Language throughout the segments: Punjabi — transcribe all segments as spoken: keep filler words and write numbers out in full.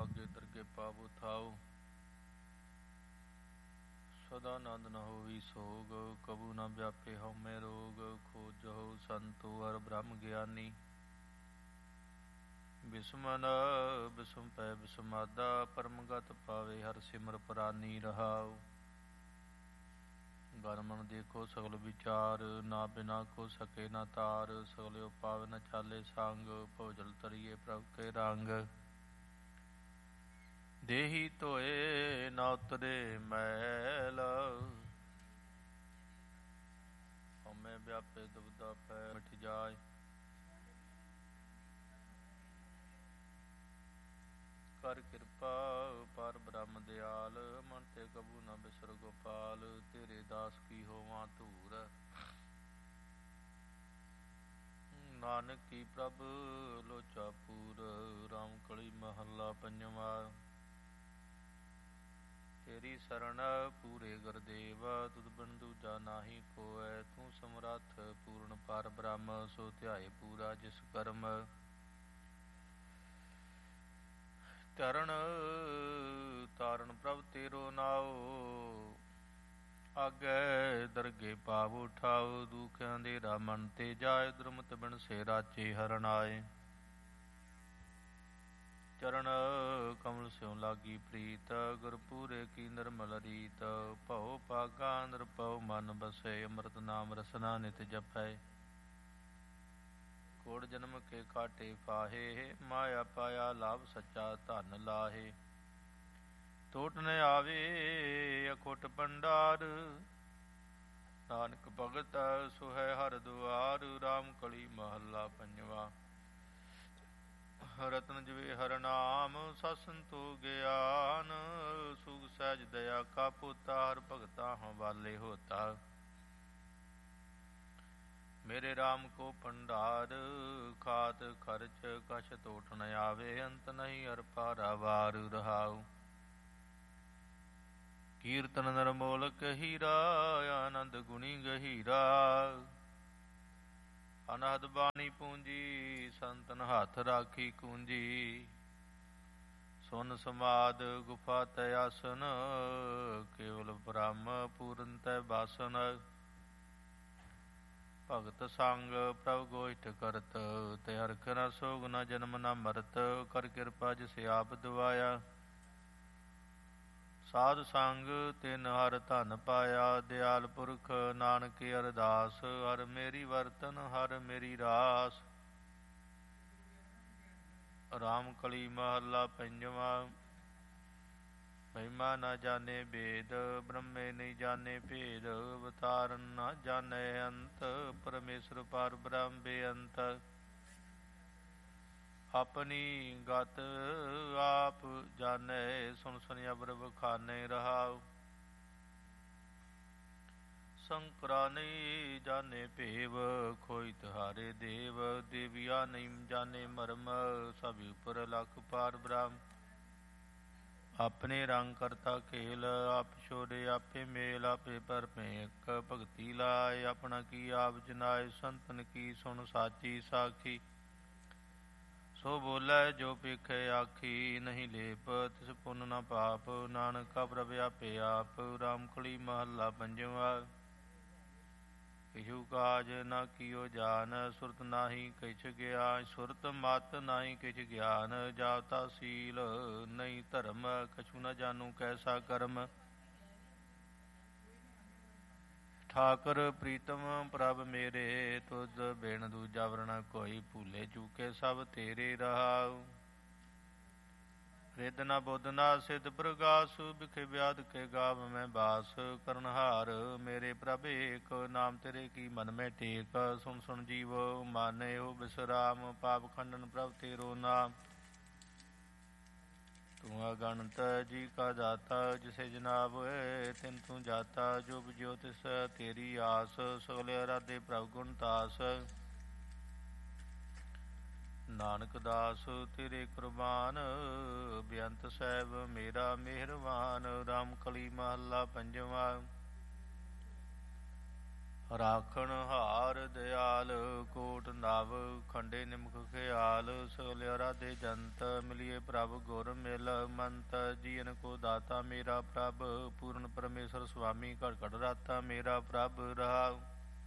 ਆਗੇ ਦਰਗੇ ਪਾਵੋ ਥਾਓ। ਸਦਾ ਨੰਦ ਨ ਹੋਈ ਸੋਗ, ਕਬੂ ਨ ਵਿਆਪੇ ਹਉਮੈ ਰੋਗ। ਖੋਜਹੁ ਸੰਤੋ ਹਰ ਬ੍ਰਹਮ ਗਿਆਨੀ, ਬਿਸਮਨ ਬਿਸਮ ਪੈ ਬਿਸਮਾਦਾ। ਪਰਮਗਤ ਪਾਵੇ ਹਰ ਸਿਮਰ ਪ੍ਰਾਨੀ ਰਹਾਉ। ਗਨ ਮਨ ਦੇਖੋ ਸਗਲ ਵਿਚਾਰ, ਨਾ ਬਿਨਾ ਕੋ ਸਕੇ ਨਾ ਤਾਰ। ਸਗਲਿਓ ਪਾਵੇ ਨ ਚਾਲੇ ਸੰਗ, ਭਉ ਤਰੀਏ ਪ੍ਰਭ ਕੇ ਰੰਗ। ਦੇਹੀ ਧੋਏ ਨਾ ਉਤਰੇ ਮੈਲ, ਹਉਮੈ ਵਿਆਪੇ ਦੁਬਦਾ ਪੈ ਮਿਟ ਜਾਏ। ਕਰ ਕਿਰਪਾ ਪਰ ਬ੍ਰਹਮ ਦਿਆਲ, ਮਨ ਤੇ ਕਬੂ ਨ ਬਿਸਰ ਗੋਪਾਲ। ਤੇਰੇ ਦਾਸ ਕੀ ਹੋਵਾਂ ਧੂਰ, ਨਾਨਕ ਕੀ ਪ੍ਰਭ ਲੋਚਾ ਪੂਰ। ਰਾਮ ਕਲੀ ਮਹੱਲਾ ਪੰਜਵਾ। ਤੇਰੀ ਸਰਣ ਪੂਰੇ ਗੁਰਦੇਵ, ਤੁਧ ਬਿਨ ਦੂਜਾ ਨਾਹੀ ਕੋਇ। ਤੂੰ ਸਮਰੱਥ ਪੂਰਨ ਪਰ ਬ੍ਰਹਮ, ਸੋ ਧਿਆਏ ਪੂਰਾ ਜਿਸ ਕਰਮ। ਤਰਣ ਤਾਰਨ ਪ੍ਰਭ ਤੇਰੋ ਨਾਉ, ਆਗੇ ਦਰਗੇ ਪਾਵੋ ਠਾਉ। ਦੁਖ ਅੰਧੇਰਾ ਮਨ ਤੇ ਜਾਏ, ਦੁਰਮਤ ਬਿਨ ਸੇ ਰਾਚੇ ਹਰਨ ਆਏ। ਚਰਨ ਕਮਲ ਸਿਉ ਲਾਗੀ ਪ੍ਰੀਤ, ਗੁਰਪੂਰੇ ਕੀ ਨਿਰਮਲ ਰੀਤ। ਭਉ ਭਾਗਾ ਨਿਰਭਉ ਮਨ ਬਸੈ, ਅੰਮ੍ਰਿਤ ਨਾਮ ਰਸਨਾ ਨਿਤ ਜਪੈ। ਕੋੜ ਜਨਮ ਕੇ ਕਾਟੇ ਫਾਹੇ, ਮਾਇਆ ਪਾਇਆ ਲਾਭ ਸੱਚਾ ਧਨ ਲਾਹੇ। ਟੋਟ ਨ ਆਵੇ ਅਖੁੱਟ ਭੰਡਾਰ, ਨਾਨਕ ਭਗਤ ਸੁਹੈ ਹਰਿ ਦੁਆਰ। ਰਾਮ ਕਲੀ ਮਹੱਲਾ ਪੰਜਵਾ। ਰਤਨ ਜਵੇ ਹਰਿ ਨਾਮ, ਸਤਿ ਸੰਤੋਖ ਗਿਆਨ। ਸੁਖ ਸਹਿਜ ਦਇਆ ਕਾ ਪੋਤਾ, ਹਰਿ ਭਗਤਾ ਹਵਾਲੇ ਹੋਤਾ। ਮੇਰੇ ਰਾਮ ਕੋ ਭੰਡਾਰ, ਖਾਤ ਖਰਚ ਕਛ ਟੋਟ ਨ ਆਵੇ। ਅੰਤ ਨਹੀਂ ਹਰਿ ਪਾਰਾਵਾਰ ਰਹਾਉ। ਕੀਰਤਨ ਨਿਰਮੋਲਕ ਹੀਰਾ, ਆਨੰਦ ਗੁਣੀ ਗਹੀਰਾ। ਅਨਹਦ ਬਾਣੀ ਪੂੰਜੀ, ਸੰਤਨ ਹੱਥ ਰਾਖੀ ਕੂੰਜੀ। ਸੁਨ ਸਮਾਦ ਗੁਫਾ ਤੈ ਆਸਨ, ਕੇਵਲ ਬ੍ਰਹਮ ਪੂਰਨ ਤੈ ਬਾਸਨ। ਭਗਤ ਸੰਗ ਪ੍ਰਭ ਗੋਸ਼ਟ ਕਰਤ, ਤੇ ਹਰਖ ਨ ਸੋਗ ਨ ਜਨਮ ਨ ਮਰਤ। ਕਰ ਕਿਰਪਾ ਜਿਸ ਆਪ ਦਵਾਇਆ, ਸਾਧ ਸੰਗ ਤਿਨ ਹਰ ਧਨ ਪਾਇਆ। ਦਿਆਲ ਪੁਰਖ ਨਾਨਕ ਅਰਦਾਸ, ਹਰ ਮੇਰੀ ਵਰਤਨ ਹਰ ਮੇਰੀ ਰਾਸ। ਰਾਮ ਕਲੀ ਮਹੱਲਾ ਪੰਜਵਾ। ਮਹਿਮਾ ਨ ਜਾਣੇ ਬੇਦ, ਬ੍ਰਹਮੇ ਨਹੀਂ ਜਾਣੇ ਭੇਦ। ਅਵਤਾਰਨ ਨ ਜਾਣੇ ਅੰਤ, ਪਰਮੇਸ਼ਰ ਪਰ ਬ੍ਰਹਮ ਬੇਅੰਤ। ਆਪਣੀ ਗਤ ਆਪ ਜਾਣੈ, ਸੁਨ ਸੁਨ ਅਵਰ ਵਖਾਨੇ ਰਹਾਉ। ਸ਼ੰਕਰਾ ਨਹੀਂ ਜਾਣੇ ਭੇਵ, ਖੋਈ ਤੁਹਾਰੇ ਦੇਵ। ਦੇਵੀਆ ਨਹੀਂ ਜਾਣੇ ਮਰਮ, ਸਭ ਉਪਰ ਲਖ ਪਾਰ ਬ੍ਰਹਮ। ਆਪਣੇ ਰੰਗ ਕਰਤਾ ਖੇਲ, ਆਪ ਛੋੜੇ ਆਪੇ ਮੇਲ। ਆਪੇ ਭਰਮੇ ਇੱਕ ਭਗਤੀ ਲਾਏ, ਆਪਣਾ ਕੀ ਆਪ ਜਨਾਏ। ਸੰਤਨ ਕੀ ਸੁਣ ਸਾਚੀ ਸਾਖੀ, ਸੋ ਬੋਲੇ ਜੋ ਪੇਖੇ ਆਖੀ। ਨਹੀਂ ਲੇਪ ਤਿਸ ਪੁੰਨ ਨ ਪਾਪ, ਨਾਨਕਾ ਪ੍ਰਭ ਆਪੇ ਆਪ। ਰਾਮ ਕਲੀ ਮਹੱਲਾ ਪੰਜਵਾ। ਕਿਛੁ ਕਾਜ ਨਾ ਕੀਓ ਜਾਨ, ਸੁਰਤ ਨਾਹੀ ਕਿਛ ਗਿਆਨ। ਸੁਰਤ ਮਤ ਨਾਹੀ ਕਿਛ ਗਿਆਨ, ਜਾਵਤਾ ਸੀਲ ਨਹੀਂ ਧਰਮ। ਕਛੂ ਨ ਜਾਨੂ ਕੈਸਾ ਕਰਮ, ਠਾਕੁਰ ਪ੍ਰੀਤਮ ਪ੍ਰਭ ਮੇਰੇ। ਤੁਧ ਬਿਨ ਦੂਜਾ ਵਰਨਾ ਕੋਈ, ਭੂਲੇ ਚੂਕੇ ਸਭ ਤੇਰੇ ਰਹਾਉ। ਰਿੱਧ ਨ ਬੁੱਧ ਨ ਸਿੱਧ ਪ੍ਰਗਾਸ, ਬਿਖੇ ਵਿਆਦ ਕੇ ਗਾਵ ਮੈਂ ਬਾਸ। ਕਰਨਹਾਰ ਮੇਰੇ ਪ੍ਰਭ ਏਕ, ਨਾਮ ਤੇਰੇ ਕੀ ਮਨ ਮੈਂ ਟੇਕ। ਸੁਣ ਸੁਣ ਜੀਵੋ ਮਾਨੈ ਹੋ ਬਿਸਰਾਮ, ਪਾਪ ਖੰਡਨ ਪ੍ਰਭ ਤੇਰੋ ਨਾਮ। ਤੂੰ ਅਗਣਤ ਜੀ ਕਾ ਦਾਤਾ, ਜਿਸੇ ਜਨਾਬ ਹੋਏ ਤਿਨ ਤੂੰ ਜਾਤਾ। ਜੋ ਬੁਝਿਓ ਤਿਸ ਤੇਰੀ ਆਸ, ਸਗਲੇ ਅਰਾਧੇ ਪ੍ਰਭ ਗੁਣ ਤਾਸ। ਨਾਨਕ ਦਾਸ ਤੇਰੇ ਕੁਰਬਾਨ, ਬੇਅੰਤ ਸਾਹਿਬ ਮੇਰਾ ਮਿਹਰਬਾਨ। ਰਾਮ ਕਲੀ ਮਹੱਲਾ ਪੰਜਵਾ। ਰਾਖਣ ਹਾਰ ਦਿਆਲ ਕੋਟ ਨਵ ਖੰਡੇ ਨਿਮਖ ਖਿਆਲ ਸਗਲ ਰਾਧੇ ਜੰਤ ਮਿਲਿਏ ਪ੍ਰਭ ਗੁਰ ਮਿਲ ਮੰਤ ਜੀਨ ਕੋ ਦਾਤਾ ਮੇਰਾ ਪ੍ਰਭ ਪੂਰਨ ਪਰਮੇਸ਼ਰ ਸੁਆਮੀ ਘੜ ਘੜ ਰਾਤਾ ਮੇਰਾ ਪ੍ਰਭ ਰਹਾਉ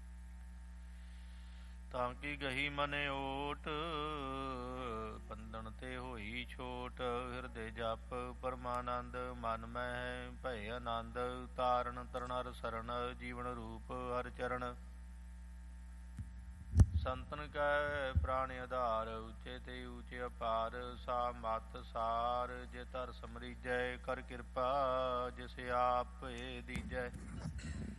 ਤਾਂ ਕੀ ਗਹੀ ਮਨ ਓਟ ਬੰਧਨ ਤੇ ਹੋਈ ਛੋਟ ਹਿਰਦੇ ਜਪ ਪਰਮਾਨੰਦ ਮਨ ਮਹਿ ਭੈ ਆਨੰਦ ਤਾਰਨ ਤਰਨ ਹਰ ਸਰਣ ਜੀਵਨ ਰੂਪ ਹਰ ਚਰਨ ਸੰਤਨ ਕੈ ਪ੍ਰਾਣ ਆਧਾਰ ਉੱਚੇ ਤੇ ਉੱਚੇ ਅਪਾਰ ਸਾ ਮਤ ਸਾਰ ਜੇ ਧਰ ਸਮਰੀਜੈ ਕਰ ਕਿਰਪਾ ਜਿਸ ਆਪੇ ਦੀਜੈ।